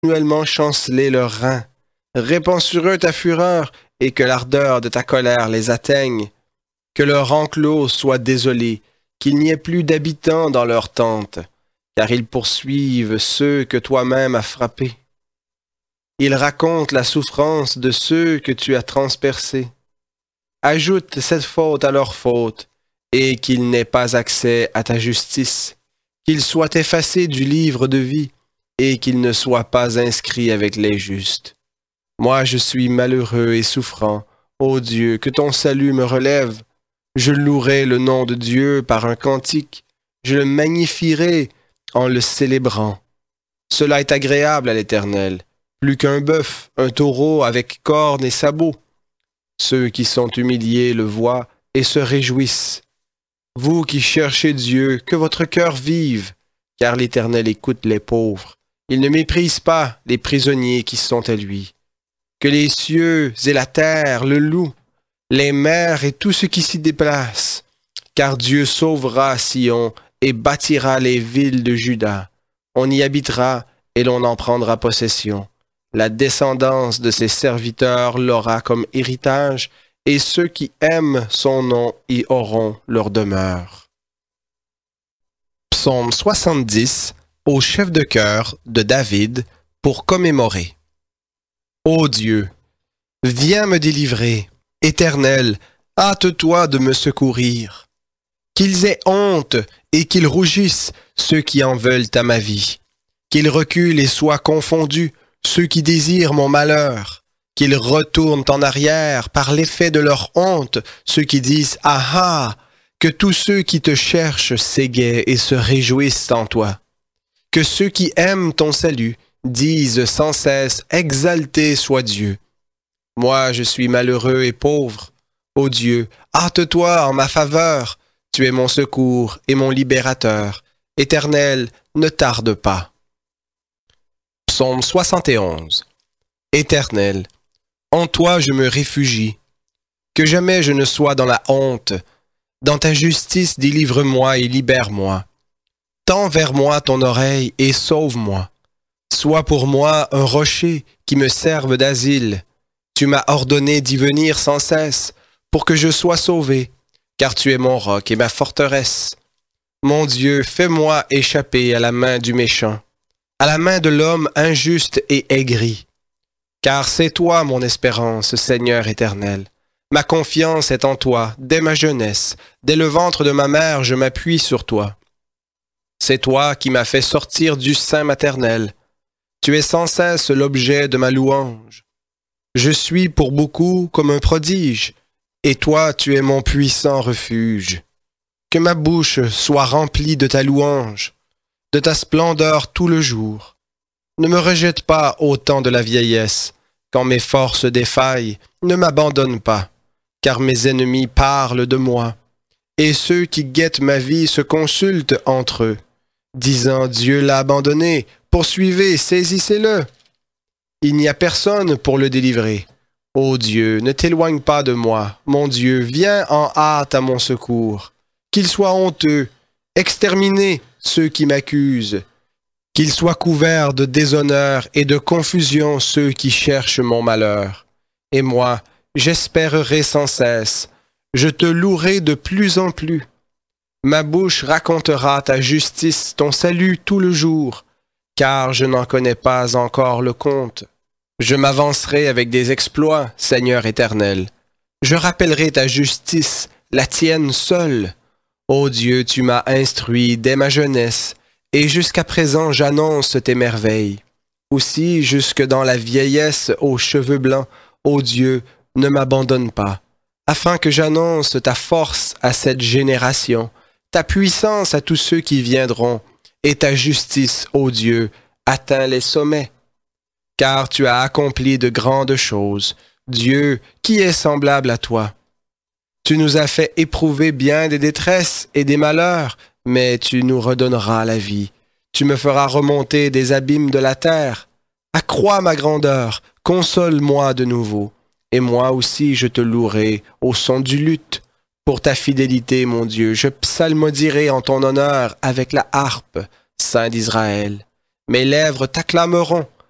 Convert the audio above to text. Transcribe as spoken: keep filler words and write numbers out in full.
continuellement chanceler leurs reins. Répands sur eux ta fureur, et que l'ardeur de ta colère les atteigne. Que leur enclos soit désolé, qu'il n'y ait plus d'habitants dans leurs tentes, car ils poursuivent ceux que toi-même as frappés. Ils racontent la souffrance de ceux que tu as transpercés. Ajoute cette faute à leur faute, et qu'ils n'aient pas accès à ta justice, qu'ils soient effacés du livre de vie, et qu'ils ne soient pas inscrits avec les justes. Moi je suis malheureux et souffrant, ô Dieu, que ton salut me relève. Je louerai le nom de Dieu par un cantique, je le magnifierai en le célébrant. Cela est agréable à l'Éternel, plus qu'un bœuf, un taureau avec cornes et sabots. Ceux qui sont humiliés le voient et se réjouissent. Vous qui cherchez Dieu, que votre cœur vive, car l'Éternel écoute les pauvres. Il ne méprise pas les prisonniers qui sont à lui. Que les cieux et la terre le louent, les mers et tout ce qui s'y déplace, car Dieu sauvera Sion et bâtira les villes de Juda. On y habitera et l'on en prendra possession. La descendance de ses serviteurs l'aura comme héritage, et ceux qui aiment son nom y auront leur demeure. Psaume soixante-dix, au chef de chœur de David, pour commémorer. Ô Dieu, viens me délivrer. Éternel, hâte-toi de me secourir. Qu'ils aient honte et qu'ils rougissent ceux qui en veulent à ma vie. Qu'ils reculent et soient confondus ceux qui désirent mon malheur. Qu'ils retournent en arrière par l'effet de leur honte ceux qui disent « Ah ah !» Que tous ceux qui te cherchent s'égaient et se réjouissent en toi. Que ceux qui aiment ton salut disent sans cesse « Exalté soit Dieu ». Moi, je suis malheureux et pauvre. Ô Dieu, hâte-toi en ma faveur. Tu es mon secours et mon libérateur. Éternel, ne tarde pas. Psaume soixante et onze. Éternel, en toi je me réfugie. Que jamais je ne sois dans la honte. Dans ta justice, délivre-moi et libère-moi. Tends vers moi ton oreille et sauve-moi. Sois pour moi un rocher qui me serve d'asile. Tu m'as ordonné d'y venir sans cesse pour que je sois sauvé, car tu es mon roc et ma forteresse. Mon Dieu, fais-moi échapper à la main du méchant, à la main de l'homme injuste et aigri. Car c'est toi mon espérance, Seigneur éternel. Ma confiance est en toi, dès ma jeunesse. Dès le ventre de ma mère, je m'appuie sur toi. C'est toi qui m'as fait sortir du sein maternel. Tu es sans cesse l'objet de ma louange. Je suis pour beaucoup comme un prodige, et toi tu es mon puissant refuge. Que ma bouche soit remplie de ta louange, de ta splendeur tout le jour. Ne me rejette pas au temps de la vieillesse, quand mes forces défaillent, ne m'abandonne pas, car mes ennemis parlent de moi, et ceux qui guettent ma vie se consultent entre eux, disant « Dieu l'a abandonné, poursuivez, saisissez-le ». Il n'y a personne pour le délivrer. Ô Dieu, ne t'éloigne pas de moi. Mon Dieu, viens en hâte à mon secours. Qu'ils soient honteux, exterminez ceux qui m'accusent. Qu'ils soient couverts de déshonneur et de confusion ceux qui cherchent mon malheur. Et moi, j'espérerai sans cesse. Je te louerai de plus en plus. Ma bouche racontera ta justice, ton salut tout le jour, car je n'en connais pas encore le compte. Je m'avancerai avec des exploits, Seigneur éternel. Je rappellerai ta justice, la tienne seule. Ô Dieu, tu m'as instruit dès ma jeunesse, et jusqu'à présent j'annonce tes merveilles. Aussi, jusque dans la vieillesse aux cheveux blancs, ô Dieu, ne m'abandonne pas, afin que j'annonce ta force à cette génération, ta puissance à tous ceux qui viendront, et ta justice, ô Dieu, atteint les sommets. Car tu as accompli de grandes choses. Dieu, qui est semblable à toi? Tu nous as fait éprouver bien des détresses et des malheurs, mais tu nous redonneras la vie. Tu me feras remonter des abîmes de la terre. Accrois ma grandeur, console-moi de nouveau. Et moi aussi je te louerai au son du luth. Pour ta fidélité, mon Dieu, je psalmodierai en ton honneur avec la harpe, Saint d'Israël. Mes lèvres t'acclameront.